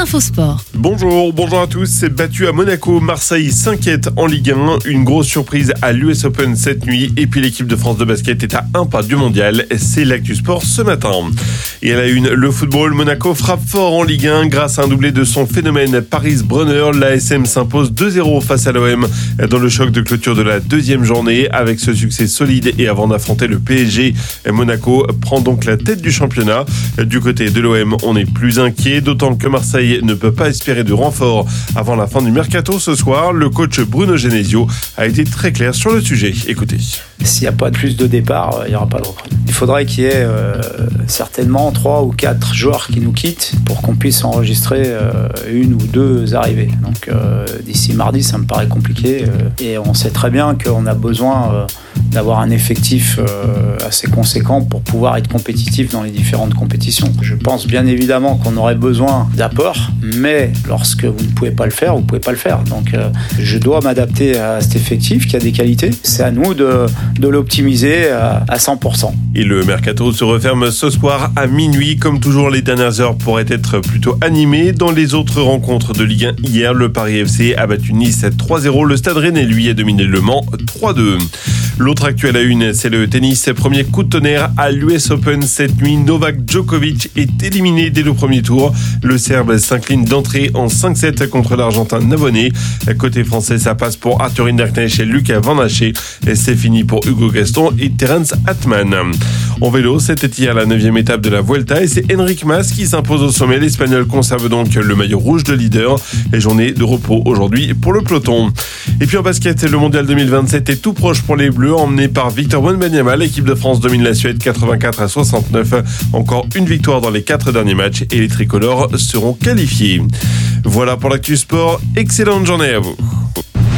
Infosport. Bonjour à tous. C'est battu à Monaco. Marseille s'inquiète en Ligue 1. Une grosse surprise à l'US Open cette nuit. Et puis l'équipe de France de basket est à un pas du mondial. C'est l'actu sport ce matin. Et à la une, le football. Monaco frappe fort en Ligue 1 grâce à un doublé de son phénomène Paris Brunner. L'ASM s'impose 2-0 face à l'OM dans le choc de clôture de la deuxième journée. Avec ce succès solide et avant d'affronter le PSG, Monaco prend donc la tête du championnat. Du côté de l'OM, on est plus inquiet, d'autant que Marseille ne peut pas espérer de renfort avant la fin du mercato ce soir. Le coach Bruno Genesio a été très clair sur le sujet. Écoutez. S'il n'y a pas plus de départ, il n'y aura pas de recrue. Il faudrait qu'il y ait certainement 3 ou 4 joueurs qui nous quittent pour qu'on puisse enregistrer une ou deux arrivées. Donc d'ici mardi, ça me paraît compliqué. Et on sait très bien qu'on a besoin d'avoir un effectif assez conséquent pour pouvoir être compétitif dans les différentes compétitions. Je pense bien évidemment qu'on aurait besoin d'apports, mais lorsque vous ne pouvez pas le faire, vous ne pouvez pas le faire. Donc je dois m'adapter à cet effectif qui a des qualités. C'est à nous de l'optimiser à 100%. Et le mercato se referme ce soir à minuit. Comme toujours, les dernières heures pourraient être plutôt animées. Dans les autres rencontres de Ligue 1 hier, le Paris FC a battu Nice 3-0. Le Stade Rennais, lui, a dominé le Mans 3-2. L'autre actu à la une, c'est le tennis. Premier coup de tonnerre à l'US Open cette nuit. Novak Djokovic est éliminé dès le premier tour. Le Serbe s'incline d'entrée en 5-7 contre l'Argentin Navone. Côté français, ça passe pour Arthur Hinderknecht et Lucas Van Haché. C'est fini pour Hugo Gaston et Terence Atman. En vélo, c'était hier la 9e étape de la Vuelta et c'est Enric Mas qui s'impose au sommet. L'Espagnol conserve donc le maillot rouge de leader. Et journée de repos aujourd'hui pour le peloton. Et puis en basket, le mondial 2027 est tout proche pour les Bleus, emmené par Victor Wembanyama. L'équipe de France domine la Suède 84-69. Encore une victoire dans les 4 derniers matchs et les tricolores seront qualifiés. Voilà pour l'actu sport. Excellente journée à vous.